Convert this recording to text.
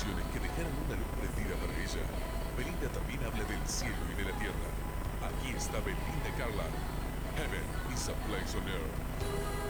canciones que dejaron una luz prendida para ella. Belinda también habla del cielo y de la tierra. Aquí está Belinda Carlisle. Heaven is a place on earth.